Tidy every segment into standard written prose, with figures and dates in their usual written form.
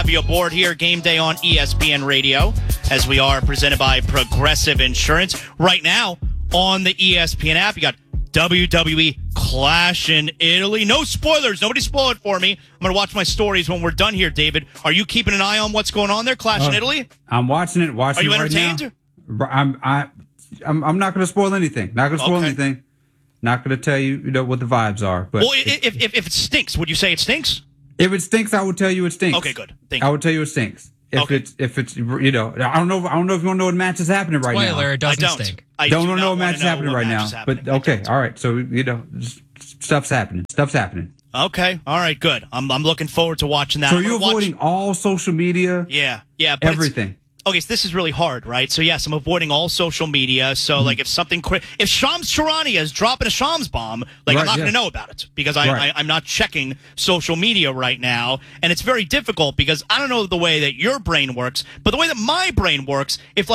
have you aboard here. Game day on ESPN Radio, as we are presented by Progressive Insurance. Right now on the ESPN app, you got WWE Clash in Italy. No spoilers. Nobody spoil it for me. I'm going to watch my stories when we're done here, David. Are you keeping an eye on what's going on there, Clash in Italy? I'm watching it. Are you entertained? Right now. I'm not going to spoil anything. Not going to spoil anything. Not going to tell you, what the vibes are. But well, if it stinks, would you say it stinks? If it stinks, I would tell you it stinks. Okay, good. Thank you. I would tell you it stinks. If it's I don't know if you want to know what match is happening right now. Spoiler, it doesn't stink. I don't know what match is happening right now. But okay, all right. So stuff's happening. Okay, all right, good. I'm looking forward to watching that. So you're avoiding all social media? Yeah, but everything. Okay, so this is really hard, right? So yes, I'm avoiding all social media. So like if Shams Charania is dropping a Shams bomb, I'm not going to know about it because I'm not checking social media right now. And it's very difficult because I don't know the way that your brain works, but the way that my brain works, if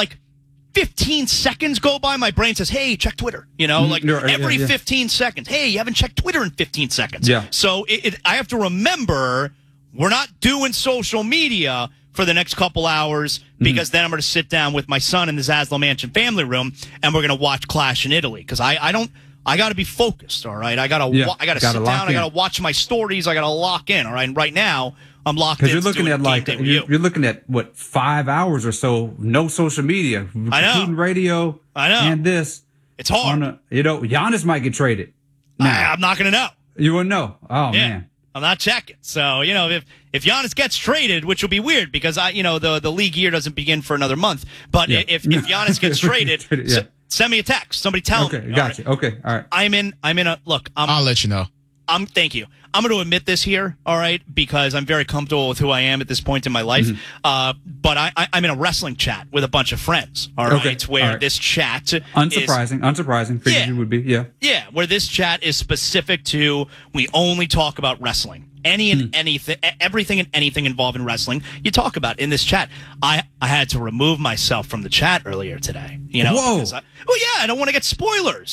15 seconds go by, my brain says, hey, check Twitter. Every 15 seconds. Hey, you haven't checked Twitter in 15 seconds. Yeah. So I have to remember we're not doing social media for the next couple hours because then I'm going to sit down with my son in the Zaslow Mansion family room and we're going to watch Clash in Italy because I got to be focused, all right? I got to sit down, I got to watch my stories, I got to lock in, all right? And right now, I'm locked in. Because you're looking at what, 5 hours or so, no social media, including radio, and this. It's hard. Giannis might get traded. I'm not going to know. You wouldn't know. Oh man. I'm not checking. So, if Giannis gets traded, which will be weird because the league year doesn't begin for another month. But if Giannis gets traded, send me a text. Somebody tell me. Okay, gotcha. Right? Okay, all right. I'm in a look. I'll let you know. Thank you. I'm going to admit this here, all right, because I'm very comfortable with who I am at this point in my life. But I'm in a wrestling chat with a bunch of friends, all right, where this chat Unsurprising. Figured you would be, Yeah, where this chat is specific to we only talk about wrestling. Everything and anything involved in wrestling, you talk about in this chat. I had to remove myself from the chat earlier today. Whoa! I don't want to get spoilers.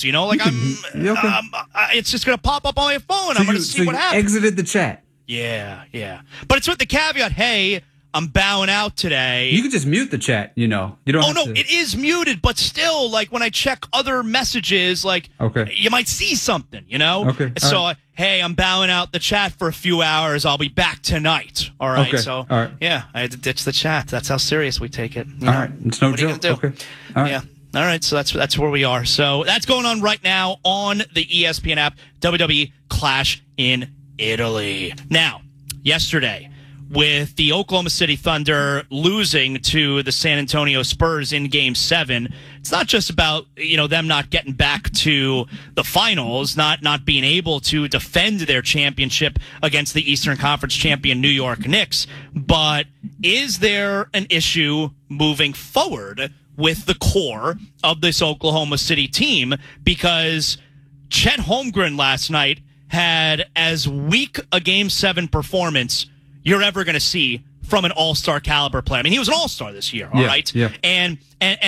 It's just gonna pop up on my phone. I'm gonna see what happens. Exited the chat. Yeah. But it's with the caveat. Hey, I'm bowing out today. You can just mute the chat. You don't. It is muted, but still, when I check other messages, you might see something. Okay. So. Hey, I'm bowing out the chat for a few hours. I'll be back tonight. All right. Okay. So, all right. Yeah, I had to ditch the chat. That's how serious we take it. All right. It's no joke. Okay. All right. Yeah. All right. So that's where we are. So that's going on right now on the ESPN app. WWE Clash in Italy. Now, yesterday, with the Oklahoma City Thunder losing to the San Antonio Spurs in Game 7, it's not just about them not getting back to the finals, not being able to defend their championship against the Eastern Conference champion New York Knicks, but is there an issue moving forward with the core of this Oklahoma City team? Because Chet Holmgren last night had as weak a Game 7 performance you're ever going to see from an all-star caliber player. I mean, he was an all-star this year, all right? Yeah. And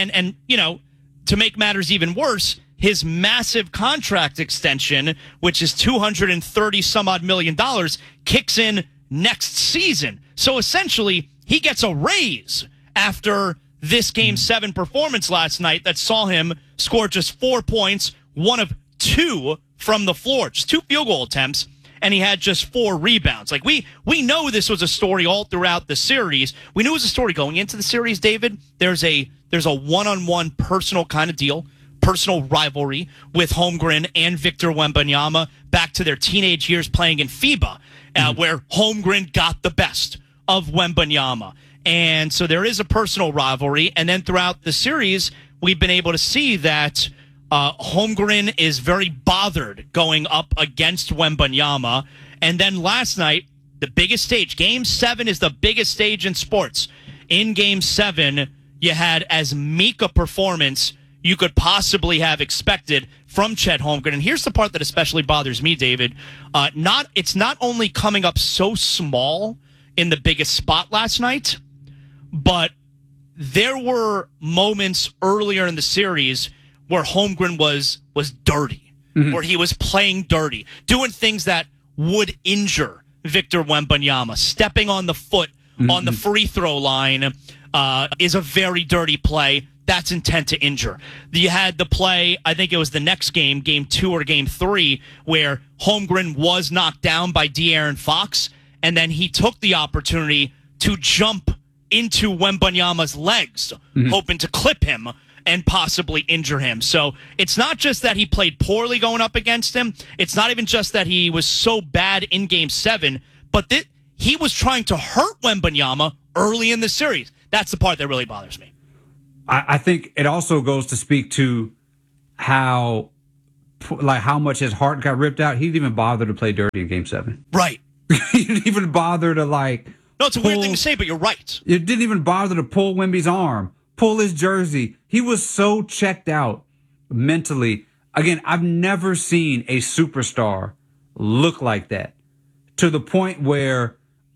to make matters even worse, his massive contract extension, which is $230 some odd million, kicks in next season. So essentially, he gets a raise after this Game 7 performance last night that saw him score just 4 points, 1 of 2 from the floor, just 2 field goal attempts, and he had just 4 rebounds. We know this was a story all throughout the series. We knew it was a story going into the series, David. There's a one-on-one personal kind of deal, personal rivalry with Holmgren and Victor Wembanyama back to their teenage years playing in FIBA, where Holmgren got the best of Wembanyama. And so there is a personal rivalry. And then throughout the series, we've been able to see that Holmgren is very bothered going up against Wembanyama. And then last night, the biggest stage, Game 7 is the biggest stage in sports. In Game 7, you had as meek a performance you could possibly have expected from Chet Holmgren. And here's the part that especially bothers me, David. It's not only coming up so small in the biggest spot last night, but there were moments earlier in the series where Holmgren was dirty, where he was playing dirty, doing things that would injure Victor Wembanyama, stepping on the foot on the free throw line is a very dirty play. That's intent to injure. You had the play, I think it was the next game, game 2 or game 3, where Holmgren was knocked down by De'Aaron Fox, and then he took the opportunity to jump into Wembanyama's legs, hoping to clip him and possibly injure him. So it's not just that he played poorly going up against him. It's not even just that he was so bad in game 7, but that he was trying to hurt Wembanyama early in the series. That's the part that really bothers me. I think it also goes to speak to how much his heart got ripped out. He didn't even bother to play dirty in game 7. Right. He didn't even bother to No, it's a weird thing to say, but you're right. It didn't even bother to pull Wemby's arm, pull his jersey. He was so checked out mentally. Again, I've never seen a superstar look like that, to the point where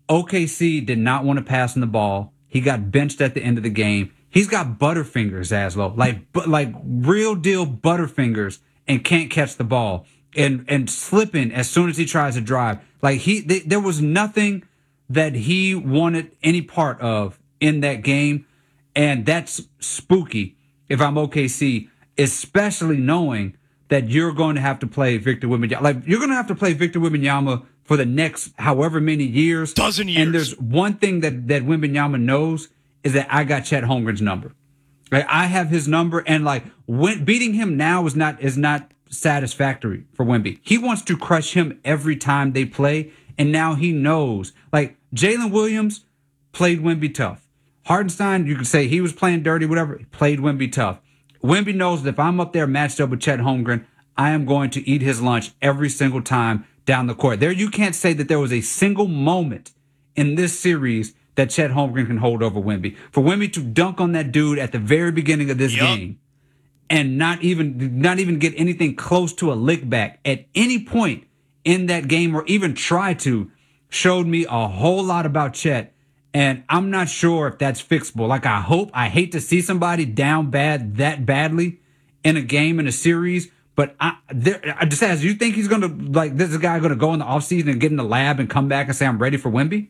OKC did not want to pass him the ball. He got benched at the end of the game. He's got butterfingers, Zaslow, like real deal butterfingers, and can't catch the ball and slipping as soon as he tries to drive. Like there was nothing that he wanted any part of in that game, and that's spooky if I'm OKC, especially knowing that you're going to have to play Victor Wembanyama. Like, you're going to have to play Victor Wembanyama for the next however many years. Dozen years. And there's one thing that Wembanyama knows is that I got Chet Holmgren's number. Like, I have his number, and beating him now is not satisfactory for Wemby. He wants to crush him every time they play, and now he knows. Like, Jalen Williams played Wemby tough. Hartenstein, you could say he was playing dirty, whatever. He played Wemby tough. Wemby knows that if I'm up there matched up with Chet Holmgren, I am going to eat his lunch every single time down the court. There, you can't say that there was a single moment in this series that Chet Holmgren can hold over Wemby. For Wemby to dunk on that dude at the very beginning of this game and not even get anything close to a lick back at any point in that game, or even try to, showed me a whole lot about Chet. And I'm not sure if that's fixable. Like, I hate to see somebody down bad that badly in a game, in a series. But I just ask, you think he's going to, this guy going to go in the offseason and get in the lab and come back and say, I'm ready for Wemby?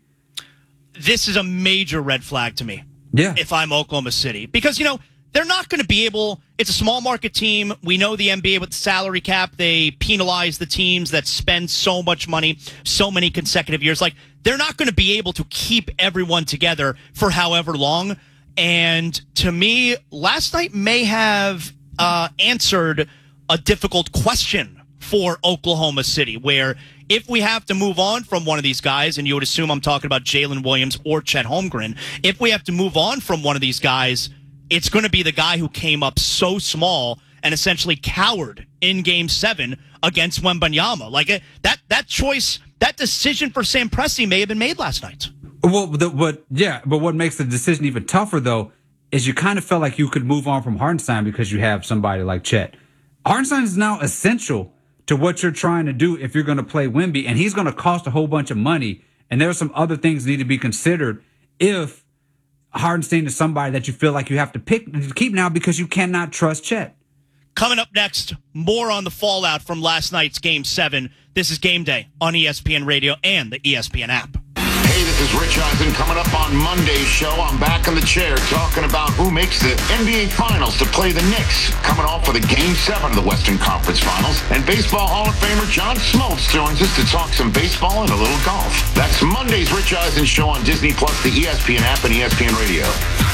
This is a major red flag to me. Yeah. If I'm Oklahoma City. Because, they're not going to be able, it's a small market team. We know the NBA with the salary cap, they penalize the teams that spend so much money, so many consecutive years. Like, they're not going to be able to keep everyone together for however long. And to me, last night may have answered a difficult question for Oklahoma City, where if we have to move on from one of these guys, and you would assume I'm talking about Jalen Williams or Chet Holmgren, if we have to move on from one of these guys, it's going to be the guy who came up so small and essentially cowered in Game 7 against Wembanyama. Like, that choice, that decision for Sam Presti may have been made last night. Well, but what makes the decision even tougher, though, is you kind of felt like you could move on from Hartenstein because you have somebody like Chet. Hartenstein is now essential to what you're trying to do if you're going to play Wemby, and he's going to cost a whole bunch of money. And there are some other things that need to be considered if Hartenstein is somebody that you feel like you have to keep now because you cannot trust Chet. Coming up next, more on the fallout from last night's Game 7. This is Game Day on ESPN Radio and the ESPN app. Hey, this is Rich Eisen. Coming up on Monday's show, I'm back in the chair talking about who makes the NBA Finals to play the Knicks, coming off of the Game 7 of the Western Conference Finals. And Baseball Hall of Famer John Smoltz joins us to talk some baseball and a little golf. That's Monday's Rich Eisen show on Disney+, the ESPN app, and ESPN Radio.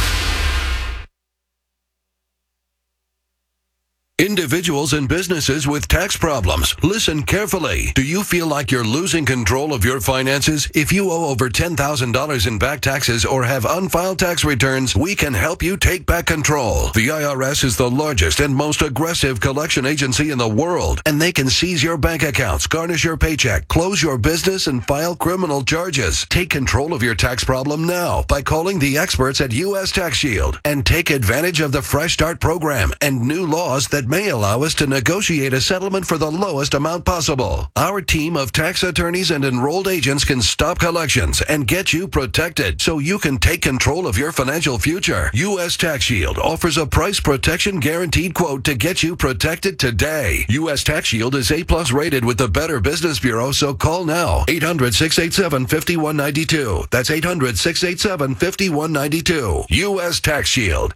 Individuals and businesses with tax problems, listen carefully. Do you feel like you're losing control of your finances? If you owe over $10,000 in back taxes or have unfiled tax returns, we can help you take back control. The IRS is the largest and most aggressive collection agency in the world, and they can seize your bank accounts, garnish your paycheck, close your business, and file criminal charges. Take control of your tax problem now by calling the experts at U.S. Tax Shield and take advantage of the Fresh Start program and new laws that may allow us to negotiate a settlement for the lowest amount possible. Our team of tax attorneys and enrolled agents can stop collections and get you protected so you can take control of your financial future. U.S. Tax Shield offers a price protection guaranteed quote to get you protected today. U.S. Tax Shield is A+ rated with the Better Business Bureau, so call now. 800-687-5192. That's 800-687-5192. U.S. Tax Shield.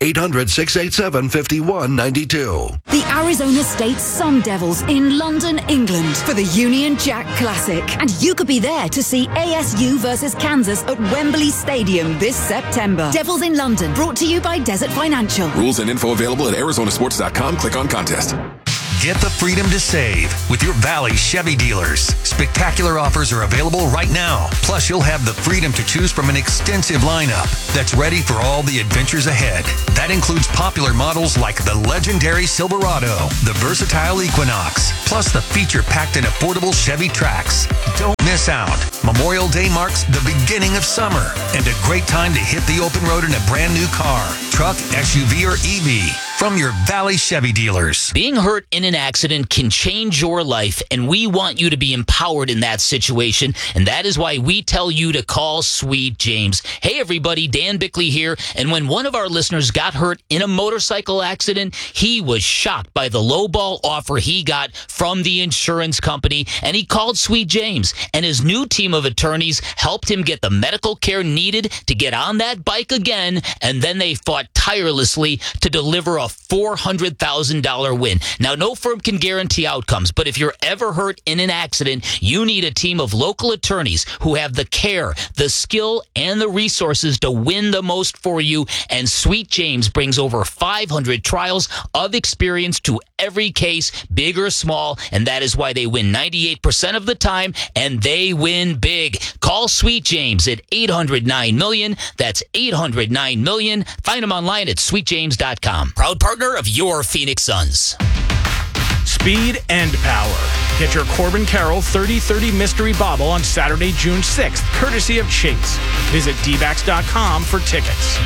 800-687-5192. The Arizona State Sun Devils in London, England for the Union Jack Classic. And you could be there to see ASU versus Kansas at Wembley Stadium this September. Devils in London, brought to you by Desert Financial. Rules and info available at arizonasports.com. Click on contest. Get the freedom to save with your Valley Chevy dealers. Spectacular offers are available right now. Plus, you'll have the freedom to choose from an extensive lineup that's ready for all the adventures ahead. That includes popular models like the legendary Silverado, the versatile Equinox, plus the feature-packed and affordable Chevy Trax. Don't miss out. Memorial Day marks the beginning of summer and a great time to hit the open road in a brand new car, truck, SUV, or EV from your Valley Chevy dealers. Being hurt in an accident can change your life, and we want you to be empowered in that situation, and that is why we tell you to call Sweet James. Hey everybody, Dan Bickley here, and when one of our listeners got hurt in a motorcycle accident, he was shocked by the lowball offer he got from the insurance company, and he called Sweet James, and his new team of attorneys helped him get the medical care needed to get on that bike again, and then they fought tirelessly to deliver a $400,000 win. Now, no firm can guarantee outcomes, but if you're ever hurt in an accident, you need a team of local attorneys who have the care, the skill, and the resources to win the most for you. And Sweet James brings over 500 trials of experience to every case, big or small, and that is why they win 98% of the time, and they win big. Call Sweet James at 800-9-MILLION. That's 800-9-MILLION. Find them online at sweetjames.com. Proud partner of your Phoenix Suns. Speed and power. Get your Corbin Carroll 30-30 Mystery Bobble on Saturday, June 6th, courtesy of Chase. Visit dbacks.com for tickets.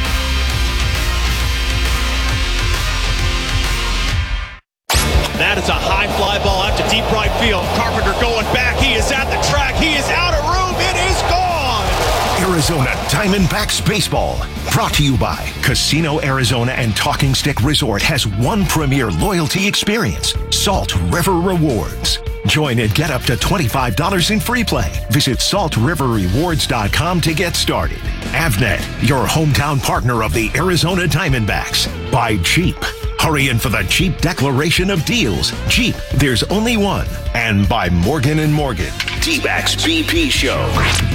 That is a high fly ball out to deep right field. Carpenter going back. He is at the track. He is out of room. It is gone. Arizona Diamondbacks Baseball. Brought to you by Casino Arizona and Talking Stick Resort has one premier loyalty experience, Salt River Rewards. Join and get up to $25 in free play. Visit saltriverrewards.com to get started. Avnet, your hometown partner of the Arizona Diamondbacks. By Jeep. Hurry in for the Jeep Declaration of Deals. Jeep, there's only one. And by Morgan & Morgan. D-Backs BP Show.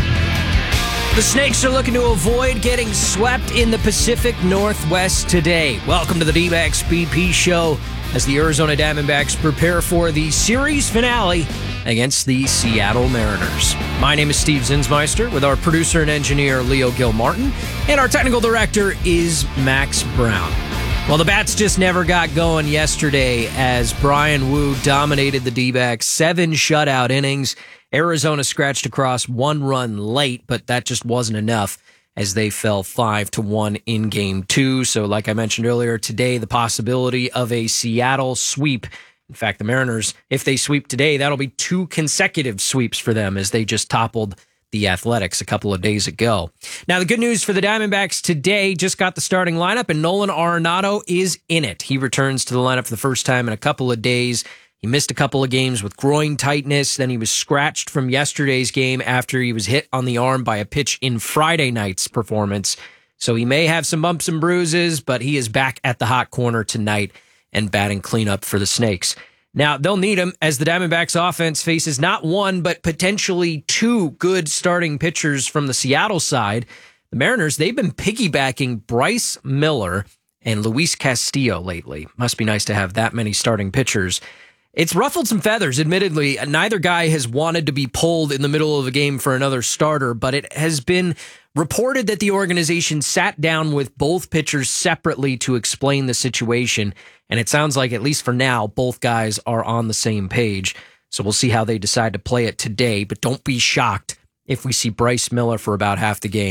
The Snakes are looking to avoid getting swept in the Pacific Northwest today. Welcome to the D-Backs BP Show as the Arizona Diamondbacks prepare for the series finale against the Seattle Mariners. My name is Steve Zinsmeister with our producer and engineer Leo Gilmartin, and our technical director is Max Brown. Well, the Bats just never got going yesterday as Brian Wu dominated the D-backs, 7 shutout innings. Arizona scratched across 1 run late, but that just wasn't enough as they fell 5-1 in Game 2. So like I mentioned earlier, today the possibility of a Seattle sweep. In fact, the Mariners, if they sweep today, that'll be 2 consecutive sweeps for them as they just toppled the Athletics a couple of days ago. Now, the good news for the Diamondbacks today, just got the starting lineup, and Nolan Arenado is in it. He returns to the lineup for the first time in a couple of days. He missed a couple of games with groin tightness. Then he was scratched from yesterday's game after he was hit on the arm by a pitch in Friday night's performance. So he may have some bumps and bruises, but he is back at the hot corner tonight and batting cleanup for the Snakes. Now, they'll need him as the Diamondbacks offense faces not 1, but potentially 2 good starting pitchers from the Seattle side. The Mariners, they've been piggybacking Bryce Miller and Luis Castillo lately. Must be nice to have that many starting pitchers. It's ruffled some feathers, admittedly. Neither guy has wanted to be pulled in the middle of a game for another starter, but it has been reported that the organization sat down with both pitchers separately to explain the situation, and it sounds like, at least for now, both guys are on the same page. So we'll see how they decide to play it today, but don't be shocked if we see Bryce Miller for about half the game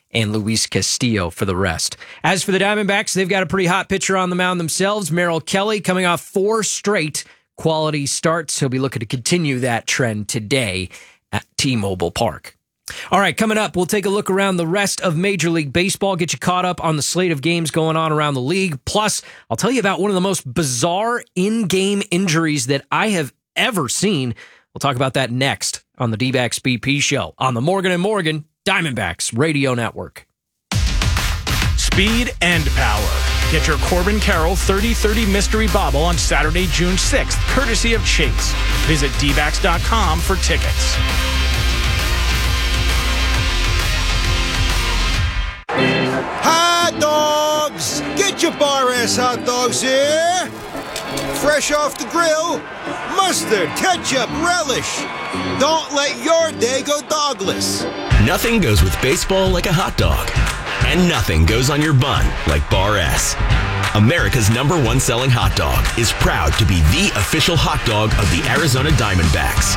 and Luis Castillo for the rest. As for the Diamondbacks, they've got a pretty hot pitcher on the mound themselves, Merrill Kelly, coming off 4 straight quality starts. He'll be looking to continue that trend today at T-Mobile Park. All right, coming up, we'll take a look around the rest of Major League Baseball, get you caught up on the slate of games going on around the league. Plus, I'll tell you about one of the most bizarre in-game injuries that I have ever seen. We'll talk about that next on the D-Backs BP Show on the Morgan & Morgan Diamondbacks Radio Network. Speed and power. Get your Corbin Carroll 30-30 Mystery Bobble on Saturday, June 6th, courtesy of Chase. Visit dbacks.com for tickets. Hot dogs! Get your bar-ass hot dogs here! Fresh off the grill, mustard, ketchup, relish. Don't let your day go dogless. Nothing goes with baseball like a hot dog. And nothing goes on your bun like Bar S. America's #1 selling hot dog is proud to be the official hot dog of the Arizona Diamondbacks.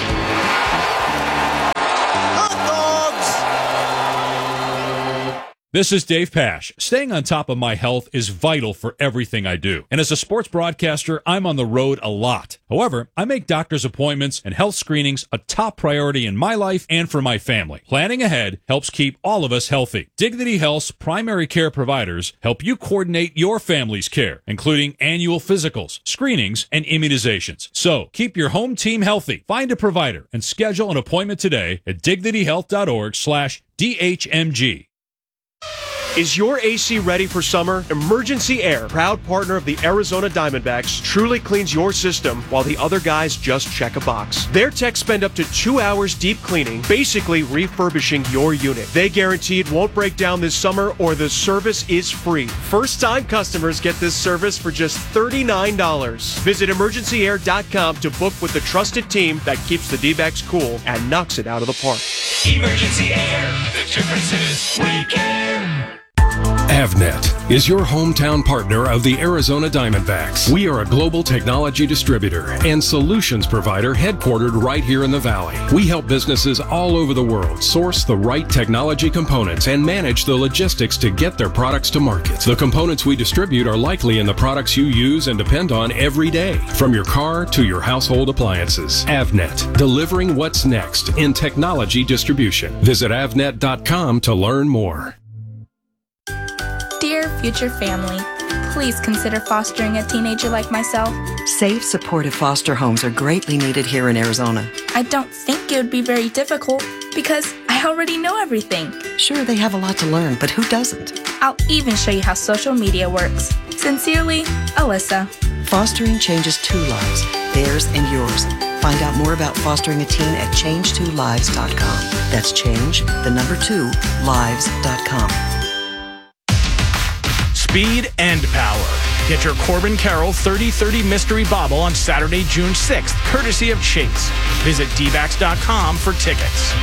This is Dave Pasch. Staying on top of my health is vital for everything I do. And as a sports broadcaster, I'm on the road a lot. However, I make doctor's appointments and health screenings a top priority in my life and for my family. Planning ahead helps keep all of us healthy. Dignity Health's primary care providers help you coordinate your family's care, including annual physicals, screenings, and immunizations. So, keep your home team healthy. Find a provider and schedule an appointment today at dignityhealth.org/DHMG. Is your AC ready for summer? Emergency Air, proud partner of the Arizona Diamondbacks, truly cleans your system while the other guys just check a box. Their techs spend up to 2 hours deep cleaning, basically refurbishing your unit. They guarantee it won't break down this summer or the service is free. First-time customers get this service for just $39. Visit emergencyair.com to book with the trusted team that keeps the D-backs cool and knocks it out of the park. Emergency Air. The difference is we care. Avnet is your hometown partner of the Arizona Diamondbacks. We are a global technology distributor and solutions provider headquartered right here in the Valley. We help businesses all over the world source the right technology components and manage the logistics to get their products to market. The components we distribute are likely in the products you use and depend on every day, from your car to your household appliances. Avnet, delivering what's next in technology distribution. Visit avnet.com to learn more. Dear future family, please consider fostering a teenager like myself. Safe, supportive foster homes are greatly needed here in Arizona. I don't think it would be very difficult because I already know everything. Sure, they have a lot to learn, but who doesn't? I'll even show you how social media works. Sincerely, Alyssa. Fostering changes 2 lives, theirs and yours. Find out more about fostering a teen at change2lives.com. That's change, 2, lives.com. Speed and power. Get your Corbin Carroll 30-30 Mystery Bobble on Saturday, June 6th, courtesy of Chase. Visit dbacks.com for tickets.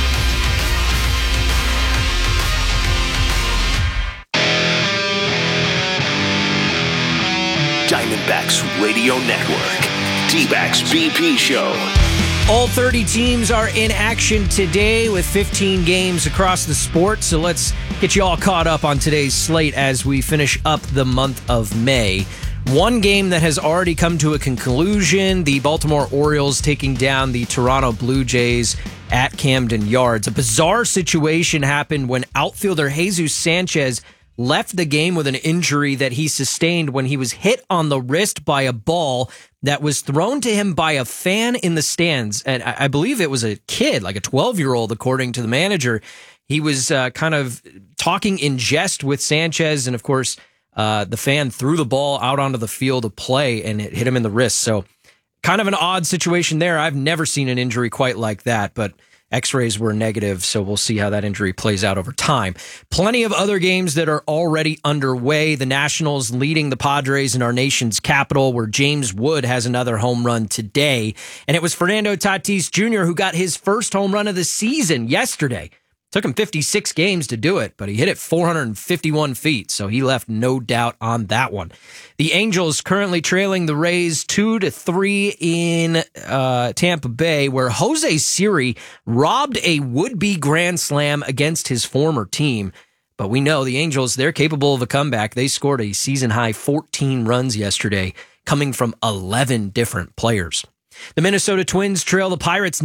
Diamondbacks Radio Network. D-Backs BP Show. All 30 teams are in action today with 15 games across the sport. So let's get you all caught up on today's slate as we finish up the month of May. One game that has already come to a conclusion, the Baltimore Orioles taking down the Toronto Blue Jays at Camden Yards. A bizarre situation happened when outfielder Jesus Sanchez left the game with an injury that he sustained when he was hit on the wrist by a ball that was thrown to him by a fan in the stands. And I believe it was a kid, like a 12-year-old, according to the manager. He was kind of talking in jest with Sanchez. And, of course, the fan threw the ball out onto the field of play and it hit him in the wrist. So kind of an odd situation there. I've never seen an injury quite like that, but X-rays were negative, so we'll see how that injury plays out over time. Plenty of other games that are already underway. The Nationals leading the Padres in our nation's capital, where James Wood has another home run today. And it was Fernando Tatis Jr. who got his first home run of the season yesterday Took him 56 games to do it, but he hit it 451 feet, so he left no doubt on that one. The Angels currently trailing the Rays 2-3 in Tampa Bay, where Jose Siri robbed a would-be grand slam against his former team. But we know the Angels, they're capable of a comeback. They scored a season-high 14 runs yesterday, coming from 11 different players. The Minnesota Twins trail the Pirates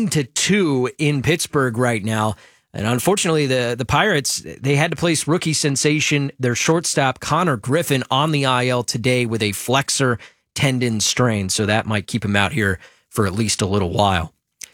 9-2 in Pittsburgh right now. And unfortunately, the Pirates, they had to place rookie sensation, their shortstop Connor Griffin, on the IL today with a flexor tendon strain. So that might keep him out here for at least a little while.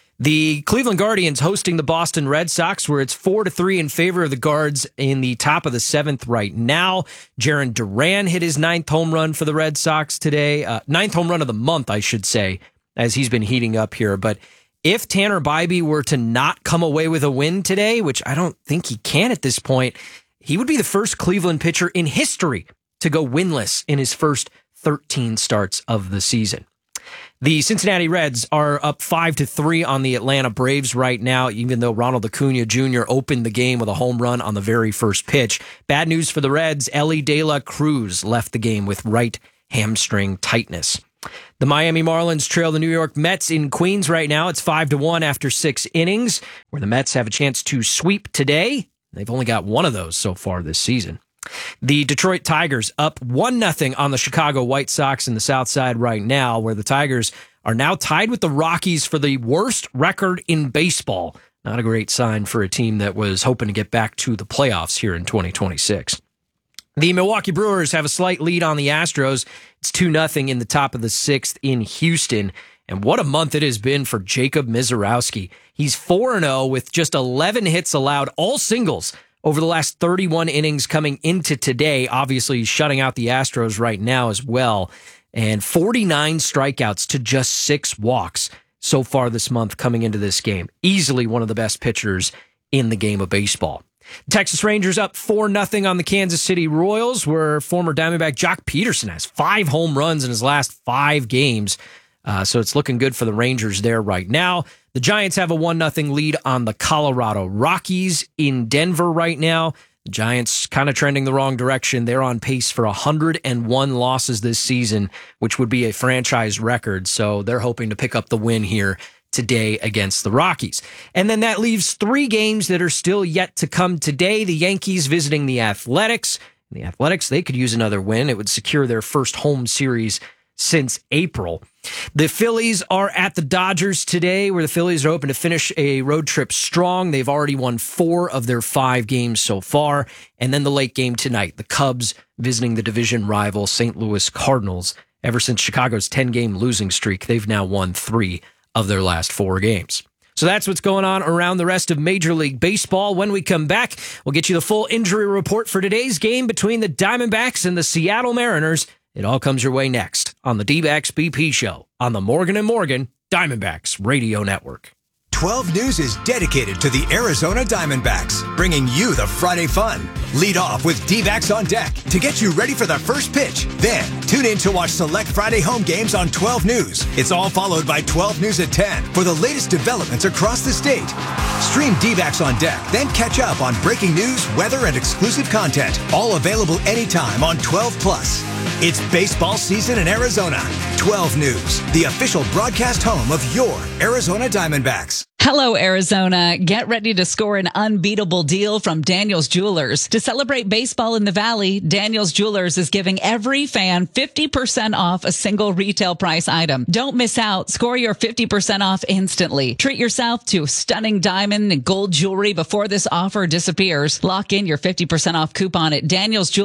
The Cleveland Guardians hosting the Boston Red Sox, where it's 4-3 in favor of the Guards in the top of the seventh right now. Jarren Duran hit his 9th home run for the Red Sox today. 9th home run of the month, I should say, as he's been heating up here. But if Tanner Bybee were to not come away with a win today, which I don't think he can at this point, he would be the first Cleveland pitcher in history to go winless in his first 13 starts of the season. The Cincinnati Reds are up 5-3 on the Atlanta Braves right now, even though Ronald Acuna Jr. opened the game with a home run on the very first pitch. Bad news for the Reds, Elly De La Cruz left the game with right hamstring tightness. The Miami Marlins trail the New York Mets in Queens right now. It's 5-1 after 6 innings, where the Mets have a chance to sweep today. They've only got one of those so far this season. The Detroit Tigers up 1-0 on the Chicago White Sox in the South Side right now, where the Tigers are now tied with the Rockies for the worst record in baseball. Not a great sign for a team that was hoping to get back to the playoffs here in 2026. The Milwaukee Brewers have a slight lead on the Astros. It's 2-0 in the top of the 6th in Houston. And what a month it has been for Jacob Misiorowski. He's 4-0 with just 11 hits allowed, all singles, over the last 31 innings coming into today. Obviously, he's shutting out the Astros right now as well. And 49 strikeouts to just 6 walks so far this month coming into this game. Easily one of the best pitchers in the game of baseball. Texas Rangers up 4-0 on the Kansas City Royals, where former Diamondback Jock Peterson has 5 home runs in his last 5 games. So it's looking good for the Rangers there right now. The Giants have a 1-0 lead on the Colorado Rockies in Denver right now. The Giants kind of trending the wrong direction. They're on pace for 101 losses this season, which would be a franchise record. So they're hoping to pick up the win here today against the Rockies. And then that leaves 3 games that are still yet to come today. The Yankees visiting the Athletics. The Athletics, they could use another win. It would secure their first home series since April. The Phillies are at the Dodgers today, where the Phillies are hoping to finish a road trip strong. They've already won 4 of their 5 games so far. And then the late game tonight, the Cubs visiting the division rival St. Louis Cardinals. Ever since Chicago's 10-game losing streak, they've now won 3 of their last 4 games. So that's what's going on around the rest of Major League Baseball. When we come back, we'll get you the full injury report for today's game between the Diamondbacks and the Seattle Mariners. It all comes your way next on the D-Backs BP Show on the Morgan & Morgan Diamondbacks Radio Network. 12 News is dedicated to the Arizona Diamondbacks, bringing you the Friday fun. Lead off with D-Backs on deck to get you ready for the first pitch. Then, tune in to watch select Friday home games on 12 News. It's all followed by 12 News at 10 for the latest developments across the state. Stream D-Backs on deck, then catch up on breaking news, weather, and exclusive content. All available anytime on 12 Plus. It's baseball season in Arizona. 12 News, the official broadcast home of your Arizona Diamondbacks. Hello, Arizona. Get ready to score an unbeatable deal from Daniel's Jewelers. To celebrate baseball in the Valley, Daniel's Jewelers is giving every fan 50% off a single retail price item. Don't miss out. Score your 50% off instantly. Treat yourself to stunning diamond and gold jewelry before this offer disappears. Lock in your 50% off coupon at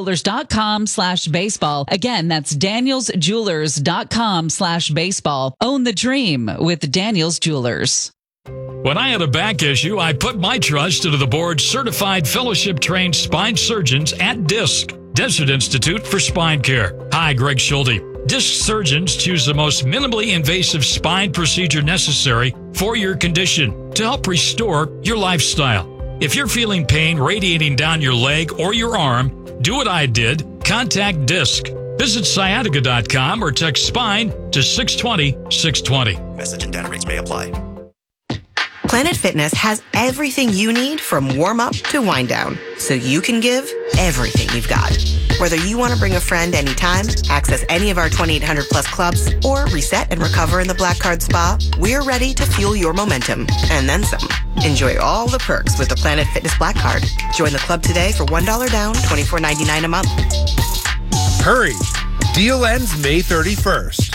danielsjewelers.com/baseball. Again, that's danielsjewelers.com/baseball. Own the dream with Daniel's Jewelers. When I had a back issue, I put my trust into the board's certified fellowship-trained spine surgeons at DISC, Desert Institute for Spine Care. Hi, Greg Schulte. DISC surgeons choose the most minimally invasive spine procedure necessary for your condition to help restore your lifestyle. If you're feeling pain radiating down your leg or your arm, do what I did. Contact DISC. Visit sciatica.com or text SPINE to 620-620. Message and data rates may apply. Planet Fitness has everything you need from warm-up to wind-down, so you can give everything you've got. Whether you want to bring a friend anytime, access any of our 2,800-plus clubs, or reset and recover in the Black Card Spa, we're ready to fuel your momentum, and then some. Enjoy all the perks with the Planet Fitness Black Card. Join the club today for $1 down, $24.99 a month. Hurry! Deal ends May 31st.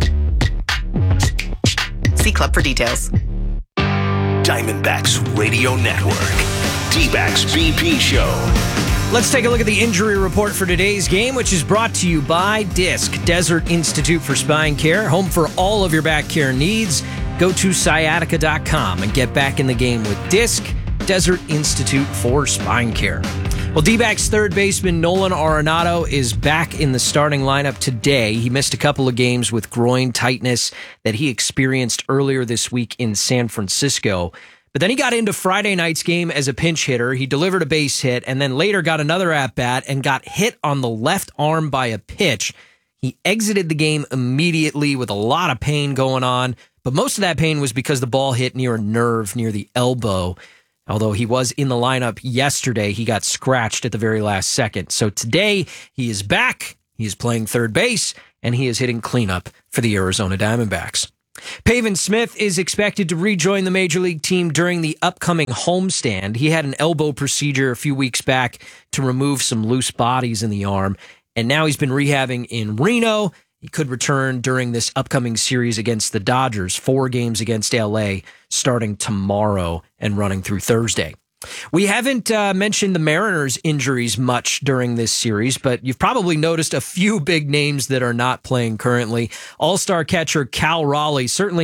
See club for details. Diamondbacks Radio Network. D-Backs BP Show. Let's take a look at the injury report for today's game, which is brought to you by DISC, Desert Institute for Spine Care, home for all of your back care needs. Go to sciatica.com and get back in the game with DISC, Desert Institute for Spine Care. Well, D-backs third baseman Nolan Arenado is back in the starting lineup today. He missed a couple of games with groin tightness that he experienced earlier this week in San Francisco. But then he got into Friday night's game as a pinch hitter. He delivered a base hit and then later got another at-bat and got hit on the left arm by a pitch. He exited the game immediately with a lot of pain going on, but most of that pain was because the ball hit near a nerve near the elbow. Although he was in the lineup yesterday, he got scratched at the very last second. So today, he is back, he is playing third base, and he is hitting cleanup for the Arizona Diamondbacks. Pavin Smith is expected to rejoin the Major League team during the upcoming homestand. He had an elbow procedure a few weeks back to remove some loose bodies in the arm, and now he's been rehabbing in Reno. He could return during this upcoming series against the Dodgers, 4 games against LA, starting tomorrow and running through Thursday. We haven't mentioned the Mariners' injuries much during this series, but you've probably noticed a few big names that are not playing currently. All-star catcher Cal Raleigh certainly